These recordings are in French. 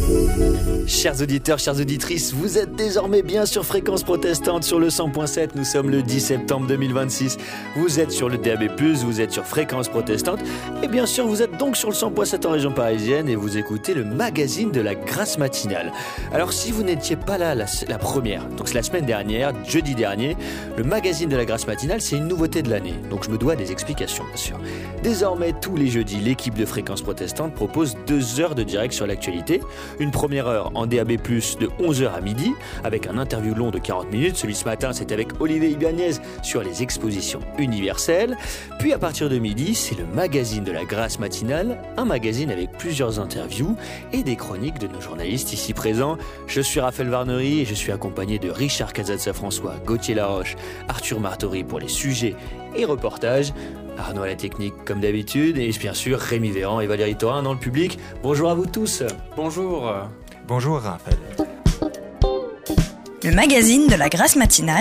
Chers auditeurs, chères auditrices, vous êtes désormais bien sur Fréquence Protestante sur le 100.7. Nous sommes le 10 septembre 2026. Vous êtes sur le DAB+, vous êtes sur Fréquence Protestante. Et bien sûr, vous êtes donc sur le 100.7 en région parisienne et vous écoutez le magazine de la Grâce matinale. Alors, si vous n'étiez pas là la première, donc c'est la semaine dernière, jeudi dernier, le magazine de la Grâce matinale, c'est une nouveauté de l'année. Donc, je me dois des explications, bien sûr. Désormais, tous les jeudis, l'équipe de Fréquence Protestante propose 2 heures de direct sur l'actualité. Une première heure en DAB+, de 11h à midi, avec un interview long de 40 minutes. Celui ce matin, c'est avec Olivier Ibanez sur les expositions universelles. Puis à partir de midi, c'est le magazine de la Grâce matinale, un magazine avec plusieurs interviews et des chroniques de nos journalistes ici présents. Je suis Raphaël Varnery et je suis accompagné de Richard Cazazza-François, Gauthier Laroche, Arthur Martori pour les sujets et reportages, Arnaud à la technique comme d'habitude et bien sûr Rémi Véran et Valérie Thorin dans le public. Bonjour à vous tous. Bonjour. Bonjour Raphaël. Le magazine de la Grâce matinale.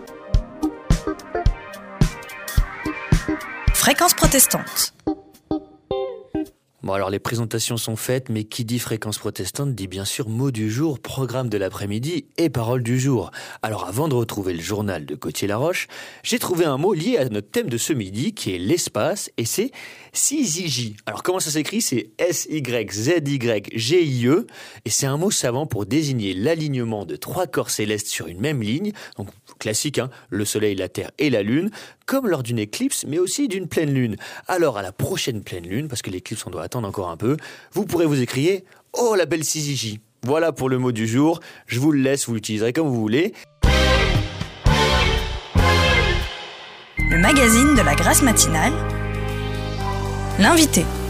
Fréquence Protestante. Bon, alors les présentations sont faites, mais qui dit Fréquence Protestante dit bien sûr mot du jour, programme de l'après-midi et parole du jour. Alors avant de retrouver le journal de Gauthier Laroche, j'ai trouvé un mot lié à notre thème de ce midi qui est l'espace et c'est Syzygie. Alors comment ça s'écrit ? C'est SYZYGIE et c'est un mot savant pour désigner l'alignement de 3 corps célestes sur une même ligne, donc classique, le Soleil, la Terre et la Lune, comme lors d'une éclipse mais aussi d'une pleine lune. Alors à la prochaine pleine lune, parce que l'éclipse on doit attendre encore un peu, vous pourrez vous écrier « Oh la belle Syzygie !» Voilà pour le mot du jour, je vous le laisse, vous l'utiliserez comme vous voulez. Le magazine de la Grâce matinale. L'invité.